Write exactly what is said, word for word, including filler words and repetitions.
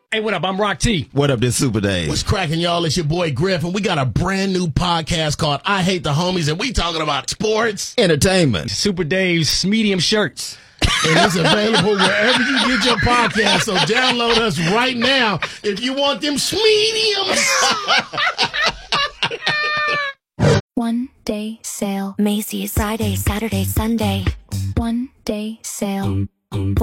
Hey, what up? I'm Rock T. What up, this Super Dave? What's cracking, y'all? It's your boy Griff, and we got a brand new podcast called I Hate the Homies, and we talking about sports, entertainment, Super Dave's medium shirts. And it's available wherever you get your podcast. So download us right now if you want them mediums. One day sale. Macy's. Friday, Saturday, Sunday. One day sale.